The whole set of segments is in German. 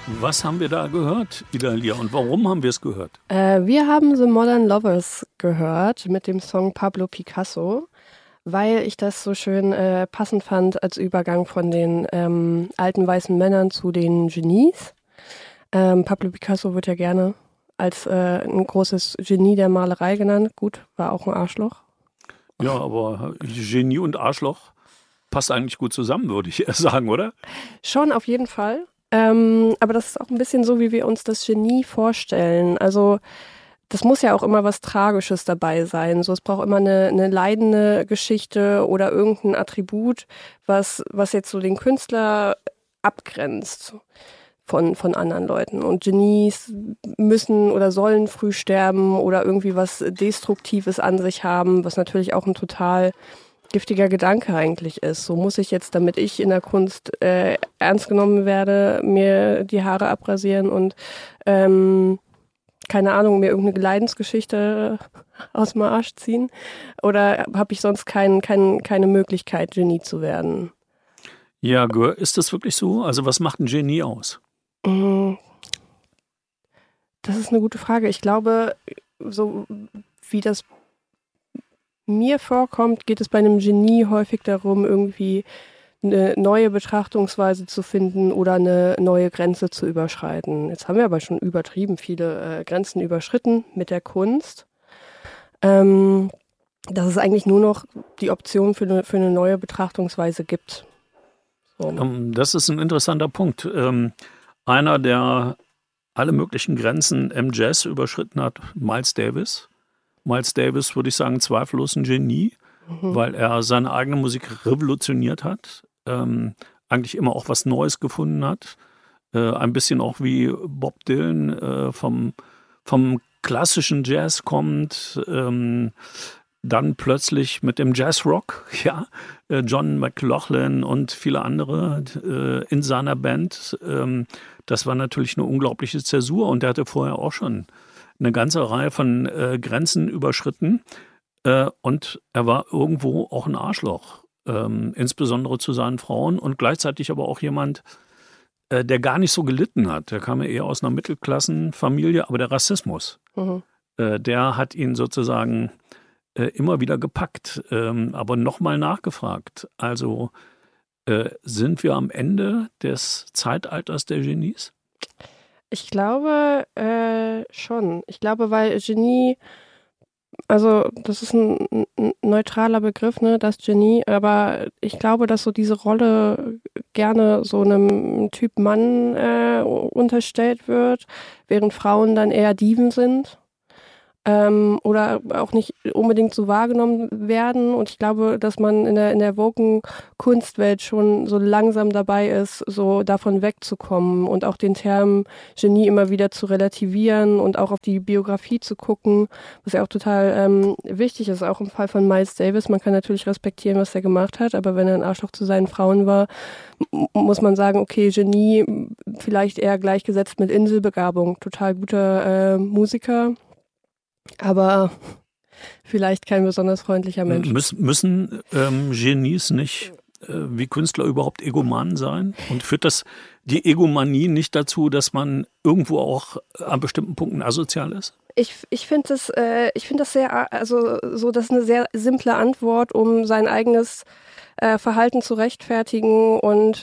Was haben wir da gehört, Idalia, und warum haben wir es gehört? Wir haben The Modern Lovers gehört mit dem Song Pablo Picasso, weil ich das so schön passend fand als Übergang von den alten weißen Männern zu den Genies. Pablo Picasso wird ja gerne als ein großes Genie der Malerei genannt. Gut, war auch ein Arschloch. Ja, aber Genie und Arschloch passt eigentlich gut zusammen, würde ich eher sagen, oder? Schon, auf jeden Fall. Aber das ist auch ein bisschen so, wie wir uns das Genie vorstellen. Also das muss ja auch immer was Tragisches dabei sein. So, es braucht immer eine leidende Geschichte oder irgendein Attribut, was jetzt so den Künstler abgrenzt von anderen Leuten. Und Genies müssen oder sollen früh sterben oder irgendwie was Destruktives an sich haben, was natürlich auch ein total giftiger Gedanke eigentlich ist. So muss ich jetzt, damit ich in der Kunst ernst genommen werde, mir die Haare abrasieren und keine Ahnung, mir irgendeine Leidensgeschichte aus dem Arsch ziehen? Oder habe ich sonst keine Möglichkeit, Genie zu werden? Ja, ist das wirklich so? Also was macht ein Genie aus? Das ist eine gute Frage. Ich glaube, so wie das mir vorkommt, geht es bei einem Genie häufig darum, irgendwie eine neue Betrachtungsweise zu finden oder eine neue Grenze zu überschreiten. Jetzt haben wir aber schon übertrieben viele Grenzen überschritten mit der Kunst. Dass es eigentlich nur noch die Option für eine neue Betrachtungsweise gibt. So. Das ist ein interessanter Punkt. Einer, der alle möglichen Grenzen im Jazz überschritten hat, Miles Davis. Miles Davis, würde ich sagen, zweifellos ein Genie, weil er seine eigene Musik revolutioniert hat, eigentlich immer auch was Neues gefunden hat, ein bisschen auch wie Bob Dylan vom klassischen Jazz kommt, dann plötzlich mit dem Jazzrock, ja, John McLaughlin und viele andere in seiner Band. Das war natürlich eine unglaubliche Zäsur und er hatte vorher auch schon eine ganze Reihe von Grenzen überschritten und er war irgendwo auch ein Arschloch, insbesondere zu seinen Frauen und gleichzeitig aber auch jemand, der gar nicht so gelitten hat. Der kam ja eher aus einer Mittelklassenfamilie, aber der Rassismus, der hat ihn sozusagen immer wieder gepackt, aber nochmal nachgefragt. Also sind wir am Ende des Zeitalters der Genies? Ich glaube schon. Ich glaube, weil Genie, also das ist ein neutraler Begriff, ne, das Genie, aber ich glaube, dass so diese Rolle gerne so einem Typ Mann unterstellt wird, während Frauen dann eher Diven sind. Oder auch nicht unbedingt so wahrgenommen werden. Und ich glaube, dass man in der woken Kunstwelt schon so langsam dabei ist, so davon wegzukommen und auch den Term Genie immer wieder zu relativieren und auch auf die Biografie zu gucken, was ja auch total wichtig ist, auch im Fall von Miles Davis. Man kann natürlich respektieren, was er gemacht hat, aber wenn er ein Arschloch zu seinen Frauen war, muss man sagen, okay, Genie vielleicht eher gleichgesetzt mit Inselbegabung. Total guter Musiker. Aber vielleicht kein besonders freundlicher Mensch. Müssen Genies nicht wie Künstler überhaupt Egomanen sein? Und führt das die Egomanie nicht dazu, dass man irgendwo auch an bestimmten Punkten asozial ist? Ich finde das sehr, also so, das ist eine sehr simple Antwort, um sein eigenes Verhalten zu rechtfertigen und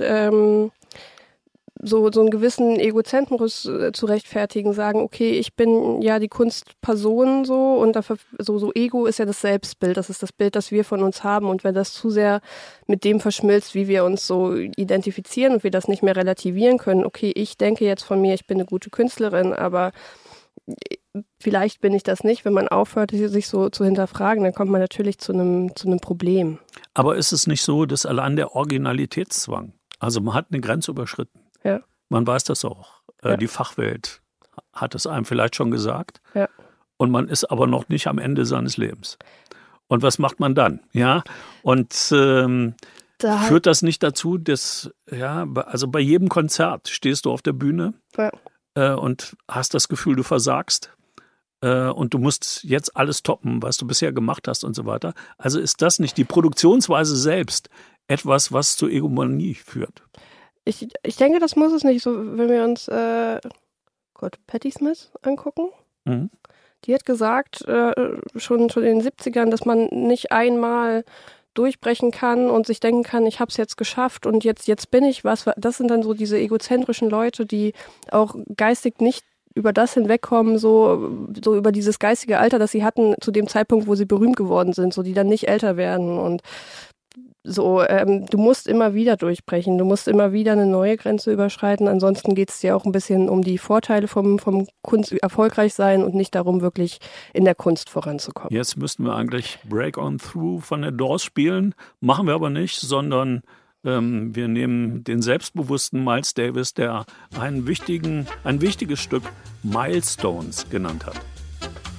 so einen gewissen Egozentrismus zu rechtfertigen, sagen, okay, ich bin ja die Kunstperson so und dafür, so Ego ist ja das Selbstbild, das ist das Bild, das wir von uns haben und wenn das zu sehr mit dem verschmilzt, wie wir uns so identifizieren und wir das nicht mehr relativieren können, okay, ich denke jetzt von mir, ich bin eine gute Künstlerin, aber vielleicht bin ich das nicht. Wenn man aufhört, sich so zu hinterfragen, dann kommt man natürlich zu einem Problem. Aber ist es nicht so, dass allein der Originalitätszwang, also man hat eine Grenze überschritten, ja. Man weiß das auch. Ja. Die Fachwelt hat es einem vielleicht schon gesagt. Ja. Und man ist aber noch nicht am Ende seines Lebens. Und was macht man dann? Ja. Und führt das nicht dazu, dass, ja, also bei jedem Konzert stehst du auf der Bühne und hast das Gefühl, du versagst. Und du musst jetzt alles toppen, was du bisher gemacht hast und so weiter. Also ist das nicht die Produktionsweise selbst etwas, was zur Egomanie führt? Ich denke, das muss es nicht. So, wenn wir uns Patti Smith angucken. Mhm. Die hat gesagt, schon in den 70ern, dass man nicht einmal durchbrechen kann und sich denken kann, ich habe es jetzt geschafft und jetzt bin ich was. Das sind dann so diese egozentrischen Leute, die auch geistig nicht über das hinwegkommen, so über dieses geistige Alter, das sie hatten zu dem Zeitpunkt, wo sie berühmt geworden sind, so die dann nicht älter werden und so, du musst immer wieder durchbrechen, du musst immer wieder eine neue Grenze überschreiten, ansonsten geht es dir auch ein bisschen um die Vorteile vom Kunst erfolgreich sein und nicht darum, wirklich in der Kunst voranzukommen. Jetzt müssten wir eigentlich Break On Through von The Doors spielen, machen wir aber nicht, sondern wir nehmen den selbstbewussten Miles Davis, der ein wichtiges Stück Milestones genannt hat.